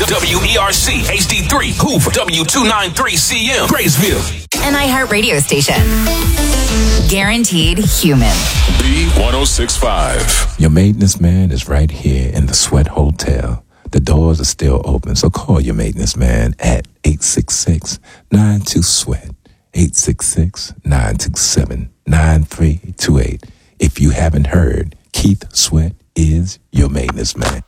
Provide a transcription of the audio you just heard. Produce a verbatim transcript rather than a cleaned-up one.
W E R C H D three, Hoover, W two ninety-three C M, Graysville. An iHeart radio station. Guaranteed human. B one oh six point five. Your maintenance man is right here in the Sweat Hotel. The doors are still open, so call your maintenance man at eight six six, nine two, SWEAT, eight six six, nine two seven, nine three two eight. If you haven't heard, Keith Sweat is your maintenance man.